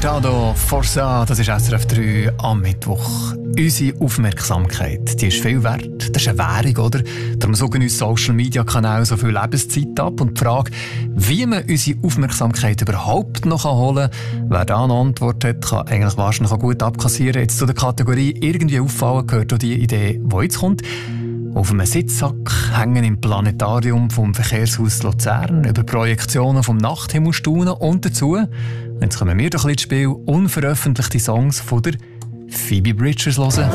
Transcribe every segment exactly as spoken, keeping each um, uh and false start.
Hurtado, Forza, das ist S R F drei am Mittwoch. Unsere Aufmerksamkeit, die ist viel wert. Das ist eine Währung, oder? Darum suchen uns Social-Media-Kanäle so viel Lebenszeit ab. Und die Frage, wie man unsere Aufmerksamkeit überhaupt noch holen kann, wer da eine Antwort hat, kann eigentlich wahrscheinlich auch gut abkassieren. Jetzt zu der Kategorie «Irgendwie auffallen» gehört auch die Idee, die jetzt kommt. Auf einem Sitzsack hängen im Planetarium vom Verkehrshaus Luzern über Projektionen vom Nachthimmel staunen und dazu, jetzt kommen wir doch ein bisschen ins Spiel, unveröffentlichte Songs von der Phoebe Bridgers hören.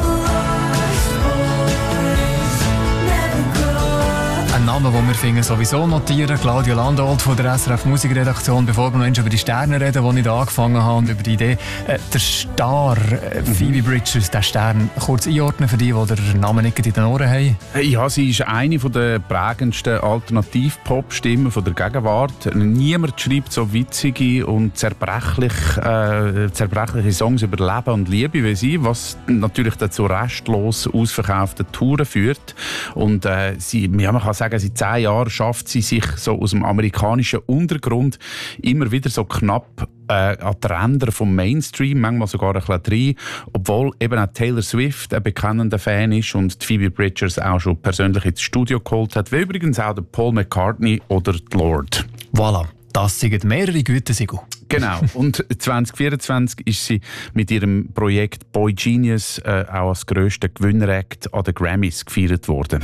Ein Name, den wir finden, sowieso notieren. Claudia Landolt von der S R F Musikredaktion, bevor wir noch über die Sterne reden, die ich da angefangen habe, und über die Idee. Äh, der Star, äh, Phoebe Bridgers, der Stern, kurz einordnen für die, die den Namen nicht in den Ohren haben. Ja, sie ist eine der prägendsten Alternativ-Pop-Stimmen der Gegenwart. Niemand schreibt so witzige und zerbrechlich, äh, zerbrechliche Songs über Leben und Liebe wie sie, was natürlich dazu restlos ausverkauften Touren führt. Und äh, sie, ja, man kann sagen, seit zehn Jahren schafft sie sich so aus dem amerikanischen Untergrund immer wieder so knapp äh, an die Ränder vom Mainstream, manchmal sogar ein bisschen rein, obwohl eben auch Taylor Swift ein bekennender Fan ist und die Phoebe Bridgers auch schon persönlich ins Studio geholt hat, wie übrigens auch der Paul McCartney oder die Lorde. Voilà, das sind mehrere Gütesiegel. Genau. Und zwanzig vierundzwanzig ist sie mit ihrem Projekt Boy Genius äh, auch als grösster Gewinner-Act an den Grammys gefeiert worden.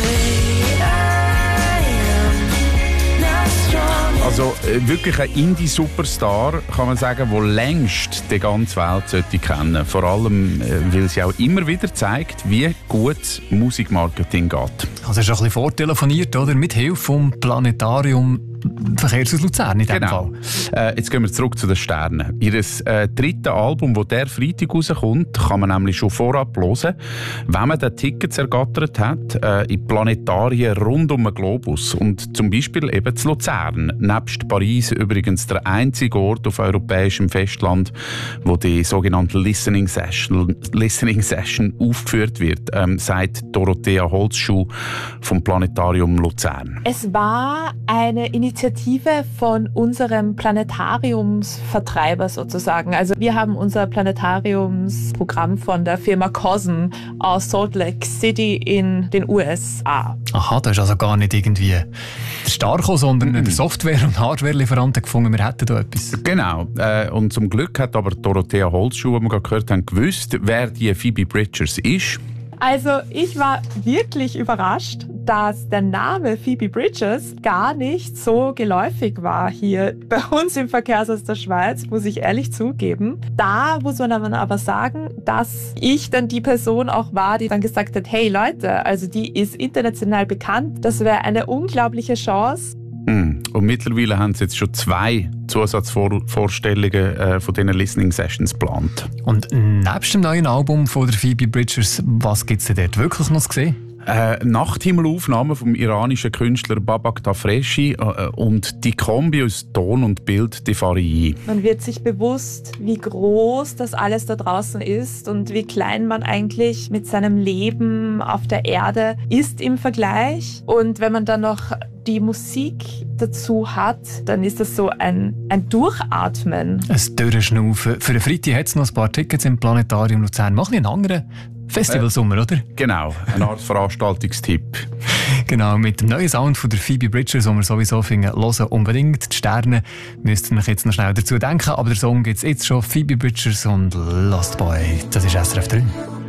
Also äh, wirklich ein Indie-Superstar, kann man sagen, der längst die ganze Welt sollte kennen. Vor allem, äh, weil sie auch immer wieder zeigt, wie gut Musikmarketing geht. Also ist auch ein bisschen vortelefoniert, oder? Mit Hilfe vom Planetarium Verkehrshaus Luzern in diesem genau. Fall. Äh, jetzt gehen wir zurück zu den Sternen. Ihr äh, drittes Album, das der Freitag rauskommt, kann man nämlich schon vorab hören, wenn man den Tickets ergattert hat, äh, in Planetarien rund um den Globus. Und zum Beispiel eben zu Luzern. Nebst Paris übrigens der einzige Ort auf europäischem Festland, wo die sogenannte Listening Session, Listening Session aufgeführt wird, ähm, sagt Dorothea Holzschuh vom Planetarium Luzern. Es war eine Initiative von unserem Planetariumsvertreiber sozusagen. Also wir haben unser Planetariumsprogramm von der Firma Cosm aus Salt Lake City in den U S A. Aha, da ist also gar nicht irgendwie der Starko, sondern mm. der Software- und Hardware-Lieferanten gefunden, wir hätten da etwas. Genau. Äh, und zum Glück hat aber Dorothea Holzschuh, die wir gerade gehört haben, gewusst, wer die Phoebe Bridgers ist. Also ich war wirklich überrascht, dass der Name Phoebe Bridgers gar nicht so geläufig war hier bei uns im Verkehrshaus der Schweiz, muss ich ehrlich zugeben. Da muss man aber sagen, dass ich dann die Person auch war, die dann gesagt hat, hey Leute, also die ist international bekannt, das wäre eine unglaubliche Chance. Und mittlerweile haben sie jetzt schon zwei Zusatzvorstellungen äh, von diesen Listening Sessions geplant. Und nebst dem neuen Album von der Phoebe Bridgers, was gibt es denn dort wirklich noch zu sehen? Äh, Nachthimmelaufnahmen vom iranischen Künstler Babak Tafreshi äh, und die Kombi aus Ton und Bild, die fahre ich ein. Man wird sich bewusst, wie groß das alles da draußen ist und wie klein man eigentlich mit seinem Leben auf der Erde ist im Vergleich. Und wenn man dann noch die Musik dazu hat, dann ist das so ein, ein Durchatmen. Ein Durchschnaufen. Für den Freitag hat es noch ein paar Tickets im Planetarium Luzern. Mach einen anderen Festivalsommer, oder? Genau, eine Art Veranstaltungstipp. Genau, mit dem neuen Sound von der Phoebe Bridgers, den wir sowieso finden, hören unbedingt. Die Sterne müssten wir jetzt noch schnell dazu denken, aber der Song gibt es jetzt schon. Phoebe Bridgers und Lost Boy. Das ist S R F drei.